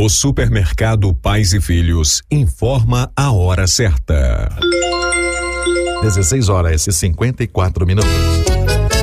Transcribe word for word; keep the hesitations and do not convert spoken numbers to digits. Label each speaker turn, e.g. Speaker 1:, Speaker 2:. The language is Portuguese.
Speaker 1: O supermercado Pais e Filhos informa a hora certa.
Speaker 2: dezesseis horas e cinquenta e quatro minutos.